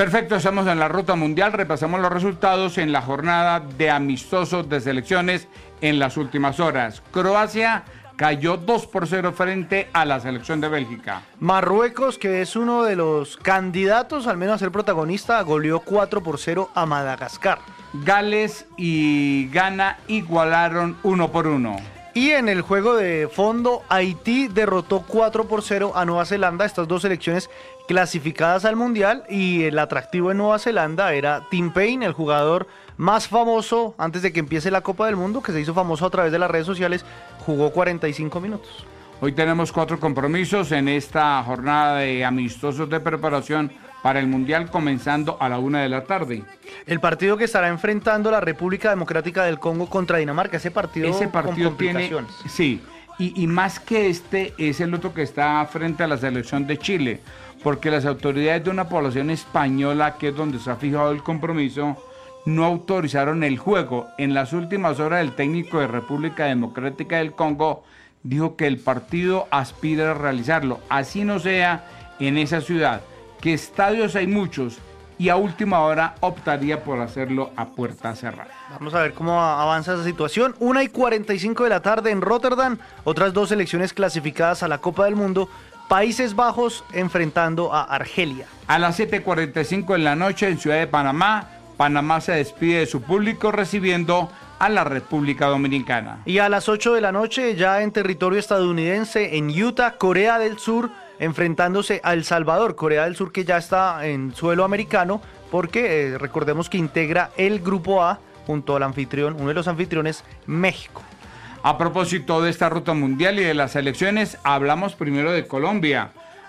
Perfecto, estamos en la ruta mundial, repasamos los resultados en la jornada de amistosos de selecciones en las últimas horas. Croacia cayó 2-0 frente a la selección de Bélgica. Marruecos, que es uno de los candidatos al menos a ser protagonista, goleó 4-0 a Madagascar. Gales y Ghana igualaron 1-1. Y en el juego de fondo, Haití derrotó 4-0 a Nueva Zelanda, estas dos selecciones clasificadas al Mundial, y el atractivo de Nueva Zelanda era Tim Payne, el jugador más famoso antes de que empiece la Copa del Mundo, que se hizo famoso a través de las redes sociales, jugó 45 minutos. Hoy tenemos 4 compromisos en esta jornada de amistosos de preparación para el Mundial, comenzando a la 1 p.m. El partido que estará enfrentando la República Democrática del Congo contra Dinamarca, ese partido con complicaciones. Tiene, sí, y más que este, es el otro que está frente a la selección de Chile, porque las autoridades de una población española, que es donde se ha fijado el compromiso, no autorizaron el juego. En las últimas horas, el técnico de República Democrática del Congo dijo que el partido aspira a realizarlo, así no sea en esa ciudad, que estadios hay muchos, y a última hora optaría por hacerlo a puerta cerrada. Vamos a ver cómo avanza esa situación. 1:45 de la tarde en Rotterdam, otras dos selecciones clasificadas a la Copa del Mundo, Países Bajos enfrentando a Argelia. A las 7:45 en la noche en Ciudad de Panamá, Panamá se despide de su público recibiendo a la República Dominicana. Y a las 8 de la noche, ya en territorio estadounidense, en Utah, Corea del Sur enfrentándose a El Salvador. Corea del Sur, que ya está en suelo americano, porque recordemos que integra el Grupo A junto al anfitrión, uno de los anfitriones, México. A propósito de esta ruta mundial y de las elecciones, hablamos primero de Colombia.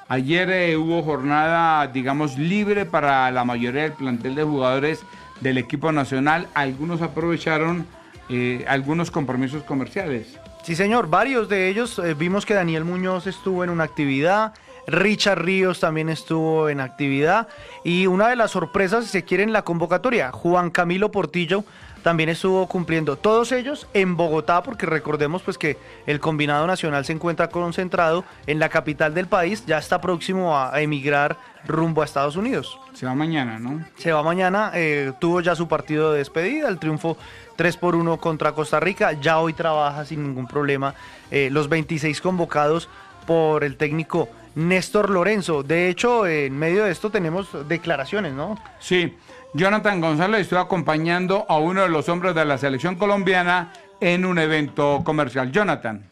Ayer hubo jornada, digamos, libre para la mayoría del plantel de jugadores del equipo nacional. Algunos aprovecharon algunos compromisos comerciales. Sí, señor, varios de ellos. Vimos que Daniel Muñoz estuvo en una actividad, Richard Ríos también estuvo en actividad, y una de las sorpresas, si se quiere, en la convocatoria, Juan Camilo Portillo también estuvo cumpliendo. Todos ellos en Bogotá, porque recordemos pues que el combinado nacional se encuentra concentrado en la capital del país, ya está próximo a emigrar rumbo a Estados Unidos. Se va mañana, ¿no? Se va mañana, tuvo ya su partido de despedida, el triunfo 3-1 contra Costa Rica, ya hoy trabaja sin ningún problema los 26 convocados por el técnico Néstor Lorenzo. De hecho, en medio de esto tenemos declaraciones, ¿no? Sí, Jonathan González estuvo acompañando a uno de los hombres de la selección colombiana en un evento comercial. Jonathan.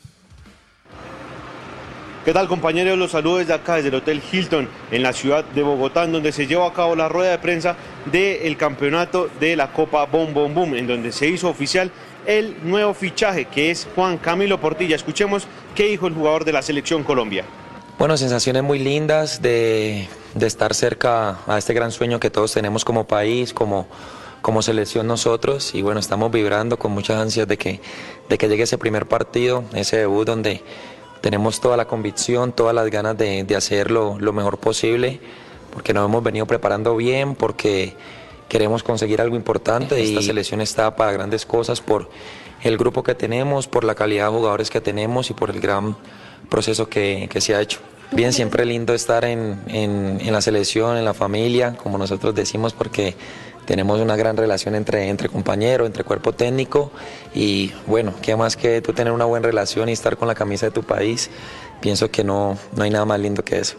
¿Qué tal, compañeros? Los saludos desde acá, desde el Hotel Hilton, en la ciudad de Bogotá, en donde se llevó a cabo la rueda de prensa del campeonato de la Copa Boom Boom Boom, en donde se hizo oficial el nuevo fichaje, que es Juan Camilo Portilla. Escuchemos qué dijo el jugador de la Selección Colombia. Bueno, sensaciones muy lindas de estar cerca a este gran sueño que todos tenemos como país, como selección nosotros, y bueno, estamos vibrando con muchas ansias de que llegue ese primer partido, ese debut donde tenemos toda la convicción, todas las ganas de hacerlo lo mejor posible, porque nos hemos venido preparando bien, porque queremos conseguir algo importante, y esta selección está para grandes cosas por el grupo que tenemos, por la calidad de jugadores que tenemos y por el gran proceso que se ha hecho. Bien, siempre lindo estar en la selección, en la familia, como nosotros decimos, porque tenemos una gran relación entre compañeros, entre cuerpo técnico, y bueno, qué más que tú tener una buena relación y estar con la camisa de tu país. Pienso que no hay nada más lindo que eso.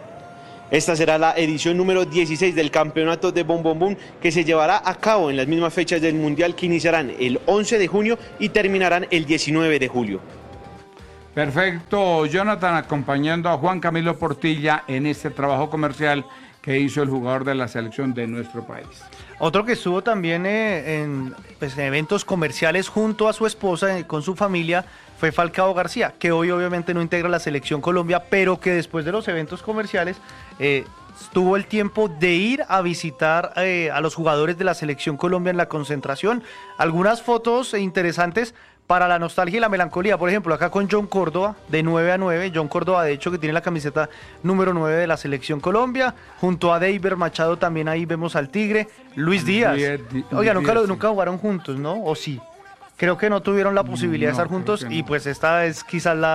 Esta será la edición número 16 del campeonato de Boom Boom Boom, que se llevará a cabo en las mismas fechas del Mundial, que iniciarán el 11 de junio y terminarán el 19 de julio. Perfecto, Jonathan, acompañando a Juan Camilo Portilla en este trabajo comercial que hizo el jugador de la selección de nuestro país. Otro que estuvo también en eventos comerciales junto a su esposa, con su familia, fue Falcao García, que hoy obviamente no integra la Selección Colombia, pero que después de los eventos comerciales tuvo el tiempo de ir a visitar a los jugadores de la Selección Colombia en la concentración. Algunas fotos interesantes para la nostalgia y la melancolía. Por ejemplo, acá con John Córdoba, de 9-9, John Córdoba, de hecho, que tiene la camiseta número 9 de la Selección Colombia, junto a Deiber Machado también ahí vemos al Tigre, Luis Díaz. Oiga, nunca jugaron juntos, ¿no? ¿O sí? Creo que no tuvieron la posibilidad de estar juntos, y pues esta es quizás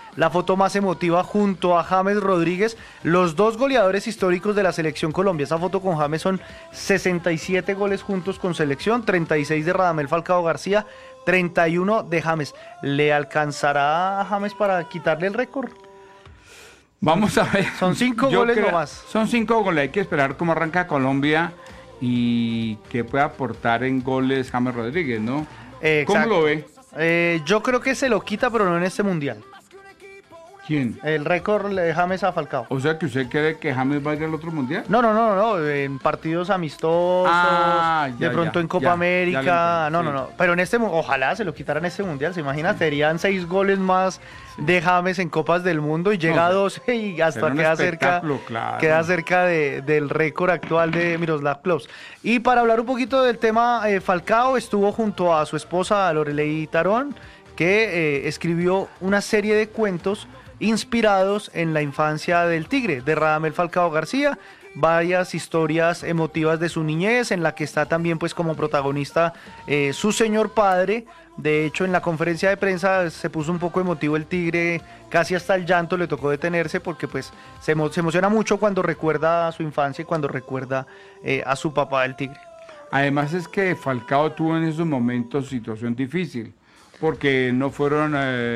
la foto más emotiva junto a James Rodríguez, los dos goleadores históricos de la selección Colombia. Esa foto con James son 67 goles juntos con selección, 36 de Radamel Falcao García, 31 de James. ¿Le alcanzará a James para quitarle el récord? Vamos a ver. Son 5 goles nomás. Son 5 goles, hay que esperar cómo arranca Colombia y qué puede aportar en goles James Rodríguez, ¿no? ¿Cómo lo ve? Yo creo que se lo quita, pero no en este mundial. ¿Quién? El récord de James a Falcao. O sea, que usted cree que James vaya al otro mundial. No, en partidos amistosos, de pronto en Copa América, no, pero en ojalá se lo quitaran en este mundial, se imagina, serían 6 goles más de James en Copas del Mundo y llega a 12 y hasta queda cerca, claro. Queda cerca del récord actual de Miroslav Klose. Y para hablar un poquito del tema, Falcao estuvo junto a su esposa Lorelei Tarón, que escribió una serie de cuentos inspirados en la infancia del Tigre, de Radamel Falcao García, varias historias emotivas de su niñez, en la que está también pues como protagonista su señor padre. De hecho, en la conferencia de prensa se puso un poco emotivo el Tigre, casi hasta el llanto, le tocó detenerse porque pues se emociona mucho cuando recuerda a su infancia y cuando recuerda a su papá del Tigre. Además es que Falcao tuvo en esos momentos situación difícil, porque no fueron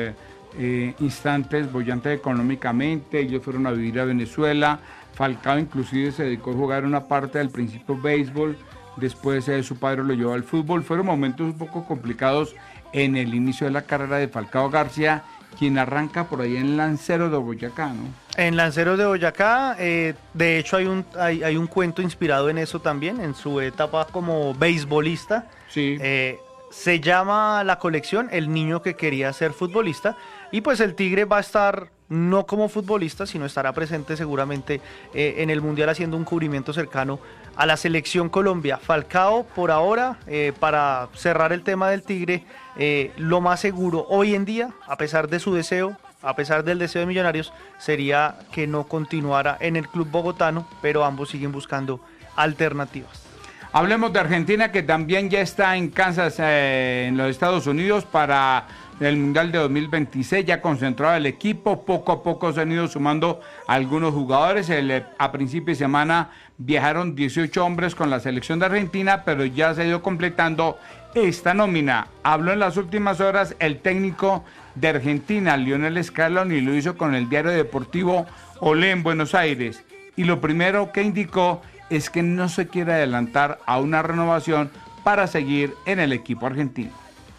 instantes bollantes económicamente, ellos fueron a vivir a Venezuela, Falcao inclusive se dedicó a jugar una parte del principio béisbol, después su padre lo llevó al fútbol, fueron momentos un poco complicados en el inicio de la carrera de Falcao García, quien arranca por ahí en Lanceros de Boyacá, ¿no? En Lanceros de Boyacá, de hecho hay un cuento inspirado en eso también, en su etapa como beisbolista. Sí. Se llama la colección El niño que quería ser futbolista, y pues el Tigre va a estar no como futbolista, sino estará presente seguramente en el Mundial haciendo un cubrimiento cercano a la selección Colombia. Falcao, por ahora, para cerrar el tema del Tigre, lo más seguro hoy en día, a pesar de su deseo, a pesar del deseo de Millonarios, sería que no continuara en el club bogotano, pero ambos siguen buscando alternativas. Hablemos de Argentina, que también ya está en Kansas, en los Estados Unidos, para el Mundial de 2026. Ya concentrado el equipo, poco a poco se han ido sumando algunos jugadores. A principio de semana viajaron 18 hombres con la selección de Argentina, pero ya se ha ido completando esta nómina. Habló en las últimas horas el técnico de Argentina, Lionel Scaloni, y lo hizo con el diario deportivo Olé en Buenos Aires. Y lo primero que indicó es que no se quiere adelantar a una renovación para seguir en el equipo argentino.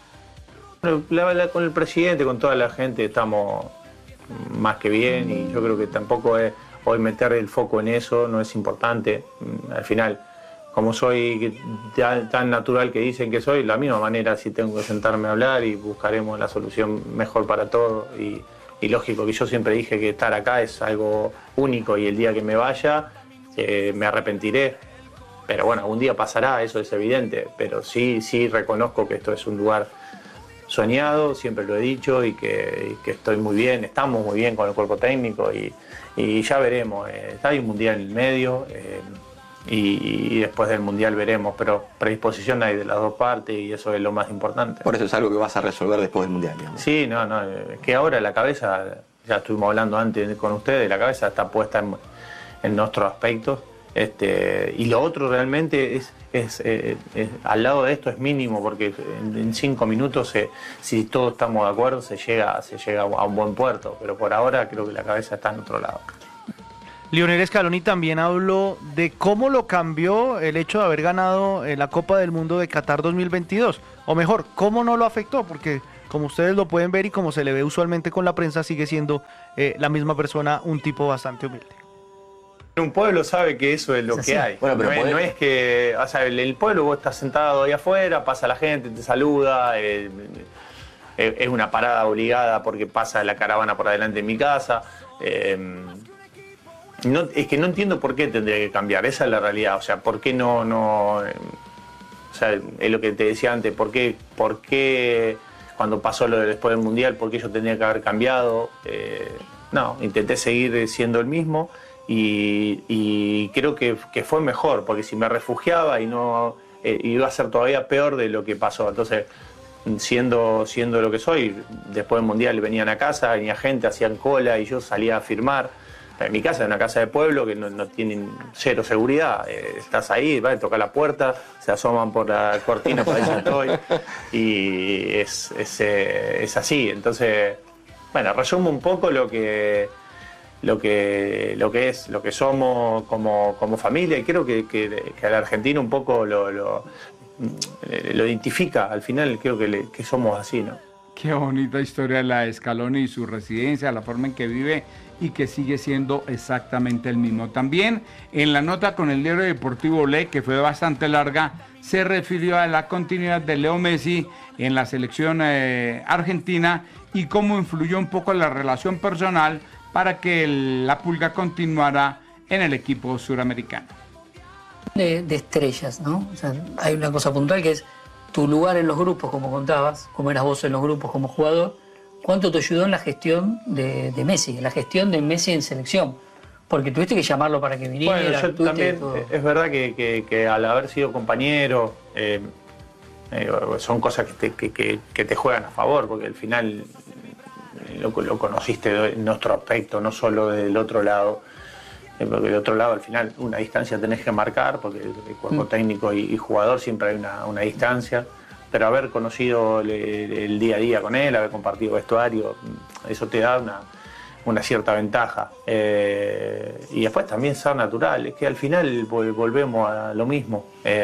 Con el presidente, con toda la gente, estamos más que bien, y yo creo que tampoco es hoy meter el foco en eso, no es importante. Al final, como soy tan natural que dicen que soy, la misma manera si tengo que sentarme a hablar y buscaremos la solución mejor para todos. Y lógico que yo siempre dije que estar acá es algo único, y el día que me vaya me arrepentiré, pero bueno, algún día pasará, eso es evidente, pero sí reconozco que esto es un lugar soñado, siempre lo he dicho, y que estoy muy bien, estamos muy bien con el cuerpo técnico, y ya veremos, hay un mundial en el medio, y después del mundial veremos, pero predisposición hay de las dos partes, y eso es lo más importante. Por eso es algo que vas a resolver después del mundial, digamos. Sí, que ahora la cabeza, ya estuvimos hablando antes con ustedes, la cabeza está puesta en nuestros aspectos, y lo otro realmente es al lado de esto es mínimo, porque en 5 minutos si todos estamos de acuerdo se llega a un buen puerto, pero por ahora creo que la cabeza está en otro lado. Lionel Scaloni también habló de cómo lo cambió el hecho de haber ganado la Copa del Mundo de Qatar 2022, o mejor, cómo no lo afectó, porque como ustedes lo pueden ver y como se le ve usualmente con la prensa, sigue siendo la misma persona, un tipo bastante humilde. Un pueblo sabe que eso es lo que hay. Bueno, pero no es que, o sea, el pueblo, vos estás sentado ahí afuera, pasa la gente, te saluda, es una parada obligada porque pasa la caravana por adelante de mi casa. Es que no entiendo por qué tendría que cambiar, esa es la realidad. O sea, ¿por qué no? O sea, es lo que te decía antes, ¿por qué cuando pasó lo de después del Mundial, por qué yo tendría que haber cambiado? No, intenté seguir siendo el mismo. Y creo que fue mejor, porque si me refugiaba y no iba a ser todavía peor de lo que pasó. Entonces siendo lo que soy, después del Mundial venían a casa, venía gente, hacían cola y yo salía a firmar. En mi casa es una casa de pueblo que no tienen cero seguridad. Estás ahí, vas a tocar la puerta, se asoman por la cortina para allá estoy. Y es así. Entonces, bueno, resumo un poco lo que somos como familia, y creo que al argentino un poco lo identifica. Al final creo que somos así, ¿no? Qué bonita historia la de Scaloni y su residencia, la forma en que vive y que sigue siendo exactamente el mismo. También en la nota con el diario deportivo Le, que fue bastante larga, se refirió a la continuidad de Leo Messi en la selección argentina y cómo influyó un poco la relación personal para que la Pulga continuara en el equipo suramericano. De estrellas, ¿no? O sea, hay una cosa puntual que es tu lugar en los grupos, como contabas, como eras vos en los grupos como jugador. ¿Cuánto te ayudó en la gestión de Messi, en la gestión de Messi en selección? Porque tuviste que llamarlo para que viniera. Bueno, yo también, es verdad que al haber sido compañero, son cosas que te juegan a favor, porque al final lo conociste en nuestro aspecto, no solo del otro lado. Porque del otro lado, al final, una distancia tenés que marcar, porque el cuerpo técnico y jugador siempre hay una distancia. Pero haber conocido el día a día con él, haber compartido vestuario, eso te da una cierta ventaja. Y después también ser natural, es que al final volvemos a lo mismo.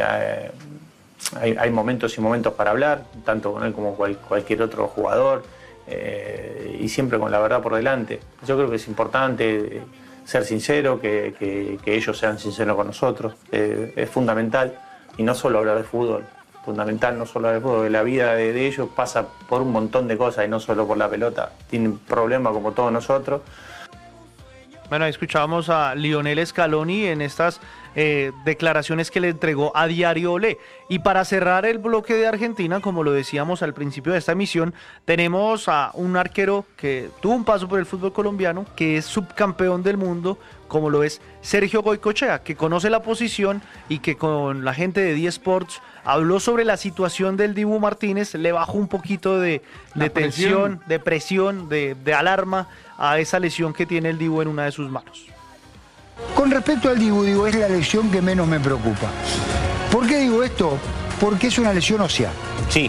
Hay momentos y momentos para hablar, tanto con él como cualquier otro jugador, y siempre con la verdad por delante. Yo creo que es importante ser sincero, que ellos sean sinceros con nosotros, es fundamental, y no solo hablar de fútbol. Fundamental no solo el fútbol, la vida de ellos pasa por un montón de cosas y no solo por la pelota. Tienen problemas como todos nosotros. Bueno, escuchábamos a Lionel Scaloni en estas declaraciones que le entregó a Diario Olé. Y para cerrar el bloque de Argentina, como lo decíamos al principio de esta emisión, tenemos a un arquero que tuvo un paso por el fútbol colombiano, que es subcampeón del mundo, como lo es Sergio Goycochea, que conoce la posición y que con la gente de D-Sports habló sobre la situación del Dibu Martínez, le bajó un poquito de tensión, de presión, de alarma a esa lesión que tiene el Dibu en una de sus manos. Con respecto al Dibu, digo, es la lesión que menos me preocupa. ¿Por qué digo esto? Porque es una lesión ósea. Sí.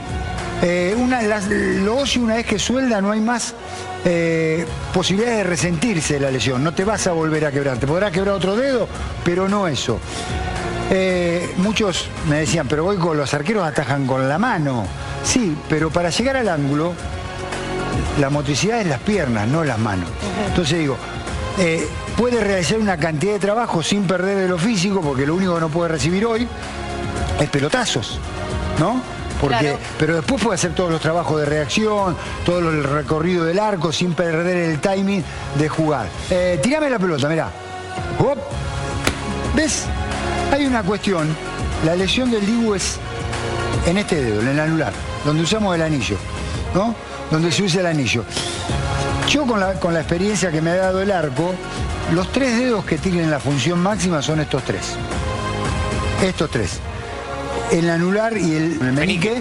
Lo óseo, una vez que suelda, no hay más posibilidad de resentirse la lesión. No te vas a volver a quebrar. Te podrás quebrar otro dedo, pero no eso. Muchos me decían, pero Goico, los arqueros atajan con la mano. Sí, pero para llegar al ángulo, la motricidad es las piernas, no las manos. Entonces digo, puede realizar una cantidad de trabajo sin perder de lo físico, porque lo único que no puede recibir hoy es pelotazos, ¿no? Porque, pero después puede hacer todos los trabajos de reacción, todo el recorrido del arco sin perder el timing de jugar. Tirame la pelota, mirá. ¡Op! ¿Ves? Hay una cuestión. La lesión del Dibu es en este dedo, en el anular, donde usamos el anillo, ¿no? Donde se usa el anillo. Yo con la experiencia que me ha dado el arco, los 3 dedos que tienen la función máxima son estos 3. Estos 3. El anular y el meñique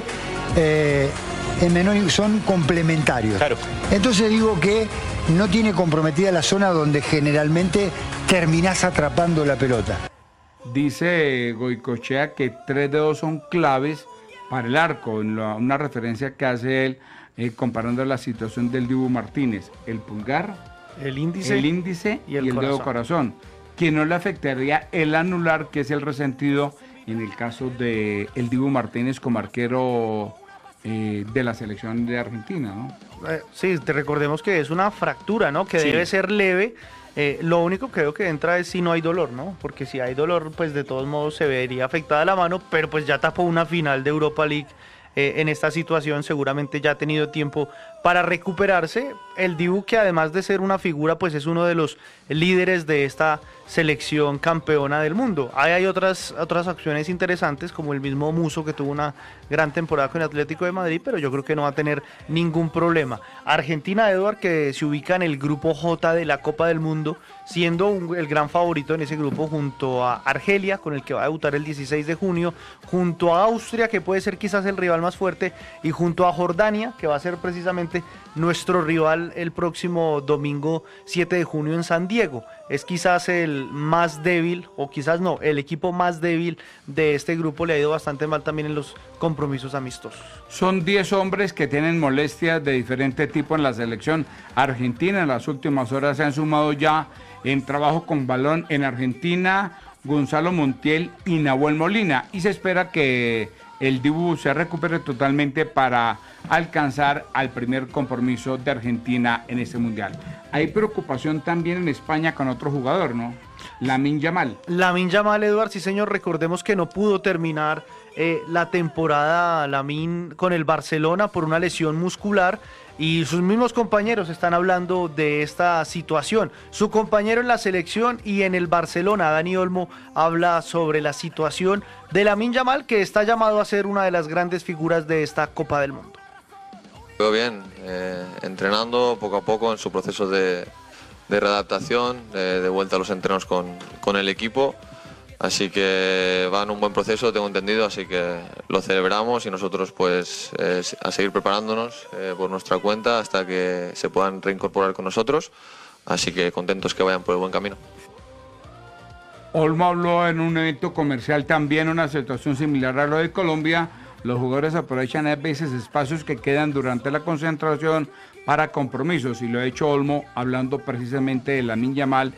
son complementarios. Claro. Entonces digo que no tiene comprometida la zona donde generalmente terminás atrapando la pelota. Dice Goycochea que 3 dedos son claves para el arco, una referencia que hace él comparando la situación del Dibu Martínez, el pulgar, el índice y el dedo corazón, que no le afectaría el anular, que es el resentido en el caso de el Dibu Martínez como arquero de la selección de Argentina, ¿no? Sí, te recordemos que es una fractura, ¿no? Que debe ser leve. Lo único que creo que entra es si no hay dolor, ¿no? Porque si hay dolor, pues de todos modos se vería afectada la mano, pero pues ya tapó una final de Europa League en esta situación, seguramente ya ha tenido tiempo para recuperarse. El Dibu, que además de ser una figura, pues es uno de los líderes de esta selección campeona del mundo. Hay otras acciones interesantes, como el mismo Muso, que tuvo una gran temporada con el Atlético de Madrid, pero yo creo que no va a tener ningún problema. Argentina, Eduard, que se ubica en el grupo J de la Copa del Mundo, siendo el gran favorito en ese grupo, junto a Argelia, con el que va a debutar el 16 de junio, junto a Austria, que puede ser quizás el rival más fuerte, y junto a Jordania, que va a ser precisamente nuestro rival el próximo domingo 7 de junio en San Diego. Es quizás el más débil, o quizás no, el equipo más débil de este grupo. Le ha ido bastante mal también en los compromisos amistosos. Son 10 hombres que tienen molestias de diferente tipo en la selección argentina. En las últimas horas se han sumado ya en trabajo con balón en Argentina Gonzalo Montiel y Nahuel Molina, y se espera que el Dibu se recupere totalmente para alcanzar al primer compromiso de Argentina en este mundial. Hay preocupación también en España con otro jugador, ¿no? Lamine Yamal. Lamine Yamal, Eduard, sí señor, recordemos que no pudo terminar la temporada Lamine con el Barcelona por una lesión muscular, y sus mismos compañeros están hablando de esta situación. Su compañero en la selección y en el Barcelona, Dani Olmo, habla sobre la situación de Lamine Yamal, que está llamado a ser una de las grandes figuras de esta Copa del Mundo. Veo bien, entrenando poco a poco en su proceso de readaptación, de vuelta a los entrenos con el equipo. Así que va en un buen proceso, tengo entendido, así que lo celebramos y nosotros pues a seguir preparándonos por nuestra cuenta hasta que se puedan reincorporar con nosotros. Así que contentos que vayan por el buen camino. Olmo habló en un evento comercial también, una situación similar a lo de Colombia. Los jugadores aprovechan a veces espacios que quedan durante la concentración para compromisos, y lo ha hecho Olmo hablando precisamente de Lamine Yamal,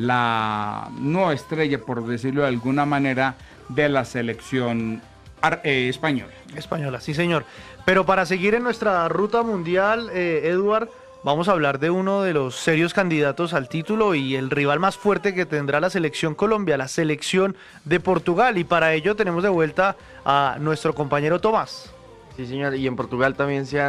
la no estrella, por decirlo de alguna manera, de la selección española. Española, sí señor. Pero para seguir en nuestra ruta mundial, Eduard, vamos a hablar de uno de los serios candidatos al título y el rival más fuerte que tendrá la selección Colombia, la selección de Portugal, y para ello tenemos de vuelta a nuestro compañero Tomás. Sí señor, y en Portugal también se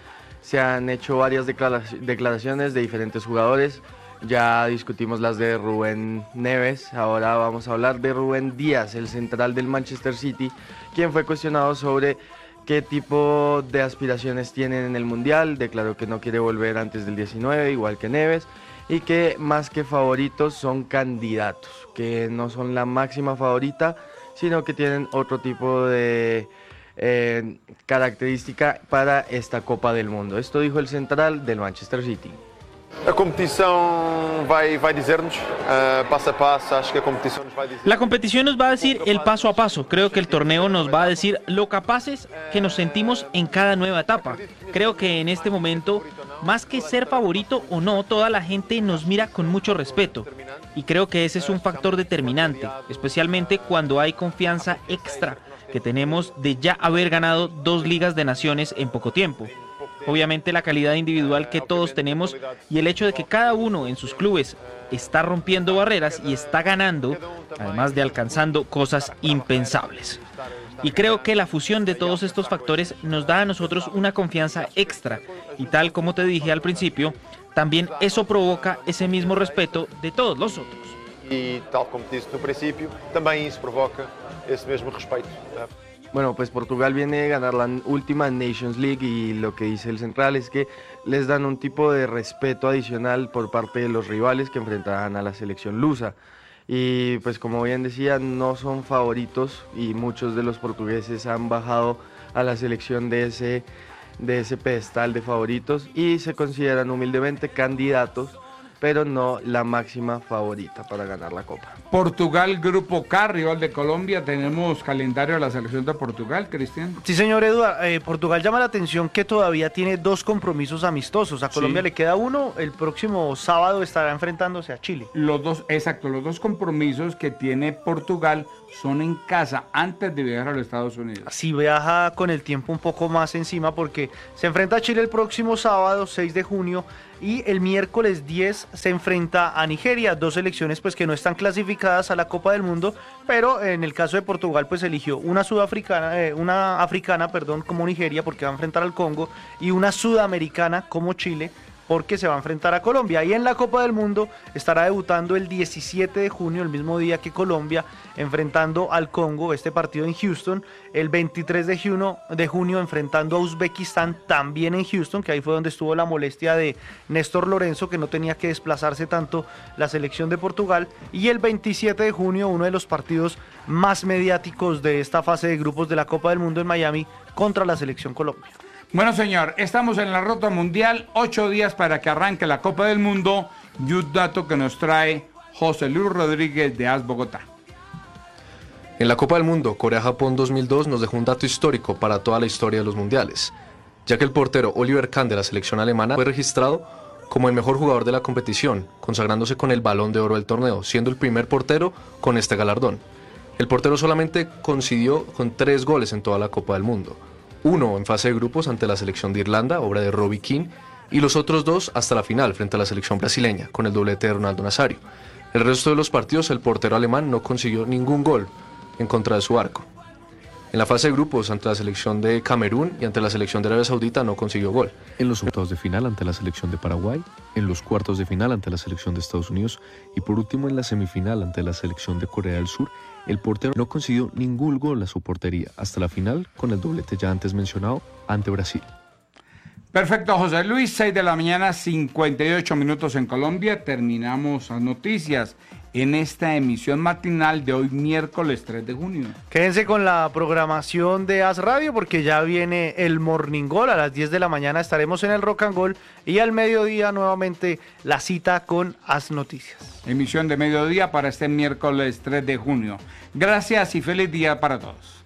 han hecho varias declaraciones de diferentes jugadores. Ya discutimos las de Rubén Neves, ahora vamos a hablar de Rubén Díaz, el central del Manchester City, quien fue cuestionado sobre qué tipo de aspiraciones tienen en el Mundial. Declaró que no quiere volver antes del 19, igual que Neves, y que más que favoritos son candidatos, que no son la máxima favorita, sino que tienen otro tipo de característica para esta Copa del Mundo. Esto dijo el central del Manchester City. A competición vai dizer-nos paso a paso. Acho que a competición nos vai dizer. La competición nos va a decir el paso a paso. Creo que el torneo nos va a decir lo capaces que nos sentimos en cada nueva etapa. Creo que en este momento, más que ser favorito o no, toda la gente nos mira con mucho respeto. Y creo que ese es un factor determinante, especialmente cuando hay confianza extra que tenemos de ya haber ganado 2 ligas de naciones en poco tiempo. Obviamente la calidad individual que todos tenemos y el hecho de que cada uno en sus clubes está rompiendo barreras y está ganando, además de alcanzando cosas impensables. Y creo que la fusión de todos estos factores nos da a nosotros una confianza extra, y tal como te dije al principio, también eso provoca ese mismo respeto de todos los otros. Y tal como disse no principio, también eso provoca ese mismo respeto. Bueno, pues Portugal viene de ganar la última Nations League, y lo que dice el central es que les dan un tipo de respeto adicional por parte de los rivales que enfrentarán a la selección lusa. Y pues como bien decía, no son favoritos, y muchos de los portugueses han bajado a la selección de ese pedestal de favoritos y se consideran humildemente candidatos, pero no la máxima favorita para ganar la Copa. Portugal, Grupo K, rival de Colombia. Tenemos calendario de la selección de Portugal, Cristian. Sí, señor Eduard. Portugal llama la atención que todavía tiene 2 compromisos amistosos. A Colombia le queda uno. El próximo sábado estará enfrentándose a Chile. Los 2 compromisos que tiene Portugal son en casa antes de viajar a los Estados Unidos. Sí, viaja con el tiempo un poco más encima, porque se enfrenta a Chile el próximo sábado, 6 de junio, y el miércoles 10 se enfrenta a Nigeria, dos selecciones pues que no están clasificadas a la Copa del Mundo, pero en el caso de Portugal pues eligió una africana como Nigeria, porque va a enfrentar al Congo, y una sudamericana como Chile, porque se va a enfrentar a Colombia. Y en la Copa del Mundo estará debutando el 17 de junio, el mismo día que Colombia, enfrentando al Congo, este partido en Houston. El 23 de junio enfrentando a Uzbekistán, también en Houston, que ahí fue donde estuvo la molestia de Néstor Lorenzo, que no tenía que desplazarse tanto la selección de Portugal. Y el 27 de junio, uno de los partidos más mediáticos de esta fase de grupos de la Copa del Mundo en Miami, contra la selección Colombia. Bueno, señor, estamos en la ruta mundial, 8 días para que arranque la Copa del Mundo, y un dato que nos trae José Luis Rodríguez de AS Bogotá. En la Copa del Mundo Corea-Japón 2002 nos dejó un dato histórico para toda la historia de los mundiales, ya que el portero Oliver Kahn de la selección alemana fue registrado como el mejor jugador de la competición, consagrándose con el Balón de Oro del torneo, siendo el primer portero con este galardón. El portero solamente coincidió con 3 goles en toda la Copa del Mundo. 1 en fase de grupos ante la selección de Irlanda, obra de Robbie Keane, y los otros 2 hasta la final frente a la selección brasileña, con el doblete de Ronaldo Nazario. El resto de los partidos el portero alemán no consiguió ningún gol en contra de su arco. En la fase de grupos ante la selección de Camerún y ante la selección de Arabia Saudita no consiguió gol. En los octavos de final ante la selección de Paraguay, en los cuartos de final ante la selección de Estados Unidos y por último en la semifinal ante la selección de Corea del Sur, el portero no consiguió ningún gol a su portería hasta la final con el doblete ya antes mencionado ante Brasil. Perfecto, José Luis, 6 de la mañana, 58 minutos en Colombia. Terminamos las noticias en esta emisión matinal de hoy, miércoles 3 de junio. Quédense con la programación de AS Radio porque ya viene el Morning Goal. A las 10 de la mañana estaremos en el Rock and Goal y al mediodía nuevamente la cita con AS Noticias. Emisión de mediodía para este miércoles 3 de junio. Gracias y feliz día para todos.